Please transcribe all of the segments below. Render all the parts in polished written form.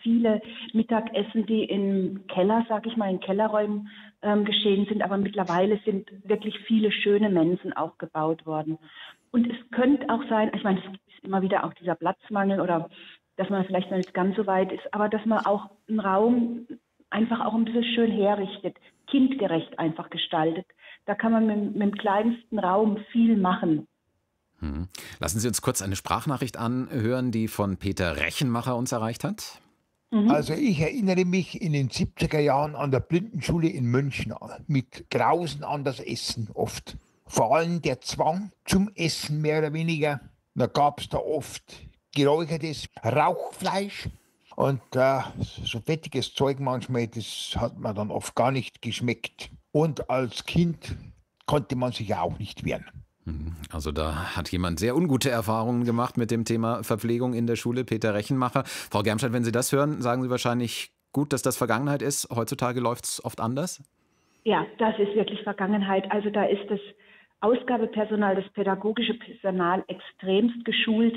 viele Mittagessen, die im Keller, sag ich mal, in Kellerräumen geschehen sind. Aber mittlerweile sind wirklich viele schöne Mensen auch gebaut worden. Und es könnte auch sein, ich meine, es ist immer wieder auch dieser Platzmangel oder dass man vielleicht noch nicht ganz so weit ist, aber dass man auch einen Raum einfach auch ein bisschen schön herrichtet, kindgerecht einfach gestaltet. Da kann man mit dem kleinsten Raum viel machen. Mhm. Lassen Sie uns kurz eine Sprachnachricht anhören, die von Peter Rechenmacher uns erreicht hat. Also Mhm. ich erinnere mich in den 70er Jahren an der Blindenschule in München mit Grausen an das Essen oft. Vor allem der Zwang zum Essen mehr oder weniger. Da gab es da oft geräuchertes Rauchfleisch und so fettiges Zeug manchmal, das hat mir dann oft gar nicht geschmeckt. Und als Kind konnte man sich ja auch nicht wehren. Also da hat jemand sehr ungute Erfahrungen gemacht mit dem Thema Verpflegung in der Schule, Peter Rechenmacher. Frau Germscheid, wenn Sie das hören, sagen Sie wahrscheinlich, gut, dass das Vergangenheit ist. Heutzutage läuft es oft anders. Ja, das ist wirklich Vergangenheit. Also da ist das Ausgabepersonal, das pädagogische Personal extremst geschult.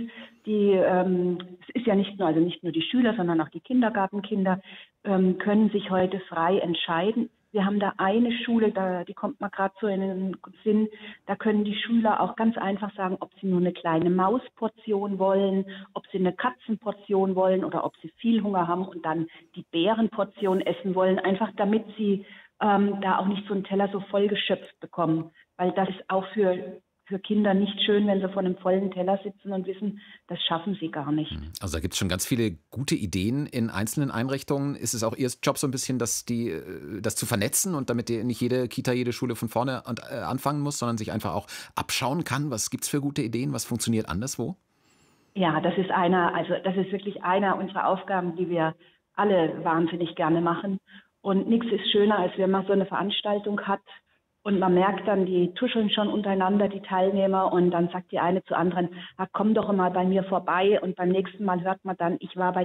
Es ist ja nicht nur die Schüler, sondern auch die Kindergartenkinder können sich heute frei entscheiden. Wir haben da eine Schule, die kommt mir gerade so in den Sinn, da können die Schüler auch ganz einfach sagen, ob sie nur eine kleine Mausportion wollen, ob sie eine Katzenportion wollen oder ob sie viel Hunger haben und dann die Bärenportion essen wollen, einfach damit sie da auch nicht so einen Teller so vollgeschöpft bekommen. Weil das ist auch für Kinder nicht schön, wenn sie vor einem vollen Teller sitzen und wissen, das schaffen sie gar nicht. Also da gibt es schon ganz viele gute Ideen in einzelnen Einrichtungen. Ist es auch Ihr Job so ein bisschen, das zu vernetzen und damit nicht jede Kita, jede Schule von vorne anfangen muss, sondern sich einfach auch abschauen kann? Was gibt es für gute Ideen? Was funktioniert anderswo? Ja, das ist wirklich einer unserer Aufgaben, die wir alle wahnsinnig gerne machen. Und nichts ist schöner, als wenn man so eine Veranstaltung hat und man merkt dann, die tuscheln schon untereinander, die Teilnehmer, und dann sagt die eine zur anderen, komm doch mal bei mir vorbei, und beim nächsten Mal hört man dann, ich war bei